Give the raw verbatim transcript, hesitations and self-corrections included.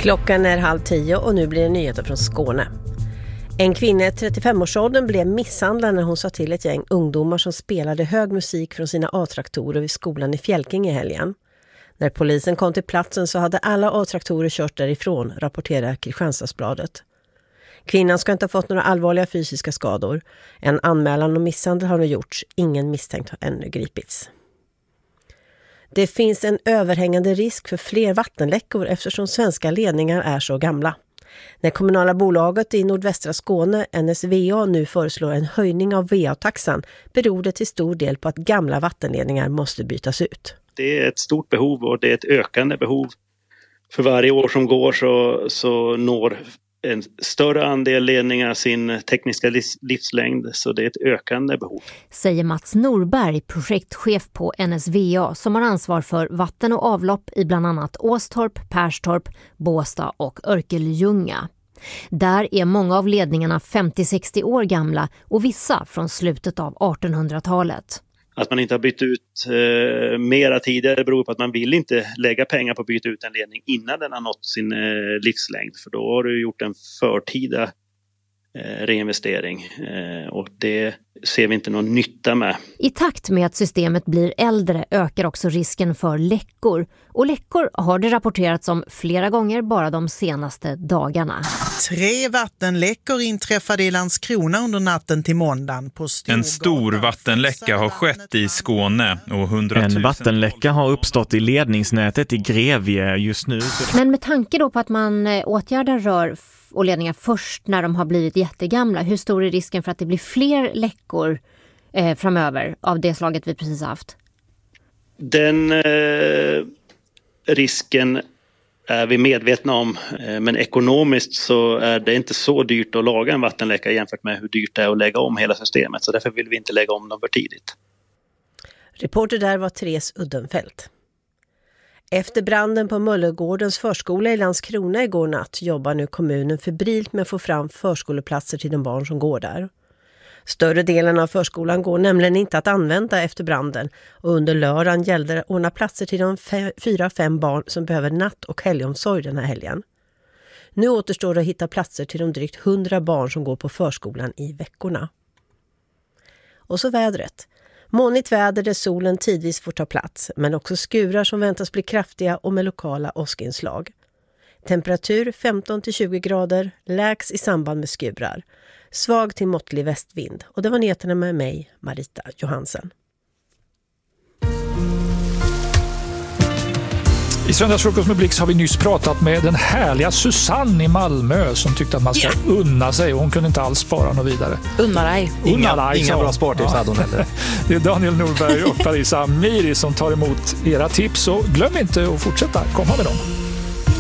Klockan är halv tio och nu blir det nyheter från Skåne. En kvinna i trettiofemårsåldern blev misshandlad när hon sa till ett gäng ungdomar som spelade hög musik från sina A-traktorer vid skolan i Fjälking i helgen. När polisen kom till platsen så hade alla A-traktorer kört därifrån, rapporterar Kristianstadsbladet. Kvinnan ska inte ha fått några allvarliga fysiska skador. En anmälan om misshandel har nu gjorts. Ingen misstänkt har ännu gripits. Det finns en överhängande risk för fler vattenläckor eftersom svenska ledningar är så gamla. När kommunala bolaget i nordvästra Skåne, N S V A, nu föreslår en höjning av V A-taxan beror det till stor del på att gamla vattenledningar måste bytas ut. Det är ett stort behov och det är ett ökande behov. För varje år som går så, så når en större andel ledningar sin tekniska livslängd, så det är ett ökande behov. Säger Mats Norberg, projektchef på N S V A, som har ansvar för vatten och avlopp i bland annat Åstorp, Perstorp, Båstad och Örkelljunga. Där är många av ledningarna femtio till sextio år gamla och vissa från slutet av artonhundratalet. Att man inte har bytt ut eh, mera tidigare beror på att man vill inte lägga pengar på att byta ut en ledning innan den har nått sin eh, livslängd. För då har du gjort en förtida eh, reinvestering eh, och det ser vi inte någon nytta med. I takt med att systemet blir äldre ökar också risken för läckor. Och läckor har det rapporterats om flera gånger bara de senaste dagarna. Tre vattenläckor inträffade i Landskrona under natten till måndagen. På en stor vattenläcka har skett i Skåne. Och hundratusen... En vattenläcka har uppstått i ledningsnätet i Grevie just nu. Men med tanke då på att man åtgärdar rör och ledningar först när de har blivit jättegamla, hur stor är risken för att det blir fler läckor eh, framöver av det slaget vi precis haft? Den eh, risken är vi medvetna om, eh, men ekonomiskt så är det inte så dyrt att laga en vattenläcka jämfört med hur dyrt det är att lägga om hela systemet, så därför vill vi inte lägga om dem för tidigt. Reporter där var Therese Uddenfelt. Efter branden på Möllergårdens förskola i Landskrona igår natt jobbar nu kommunen febrilt med att få fram förskoleplatser till de barn som går där. Större delen av förskolan går nämligen inte att använda efter branden och under lördagen gällde det att ordna platser till de f- fyra fem barn som behöver natt- och helgomsorg den här helgen. Nu återstår det att hitta platser till de drygt hundra barn som går på förskolan i veckorna. Och så vädret. Molnigt väder där solen tidvis får ta plats, men också skurar som väntas bli kraftiga och med lokala åskinslag. Temperatur femton till tjugo grader, lägs i samband med skurar. Svag till måttlig västvind. Och det var nyheterna med mig, Marita Johansen. I Söndagsfrukost med Blix har vi nyss pratat med den härliga Susanne i Malmö som tyckte att man ska yeah. unna sig och hon kunde inte alls spara något vidare. Unna dig. Unna dig. Inga, inga bra spartips hade hon heller. Det är Daniel Norberg och Parisa Amiri som tar emot era tips och glöm inte att fortsätta komma med dem.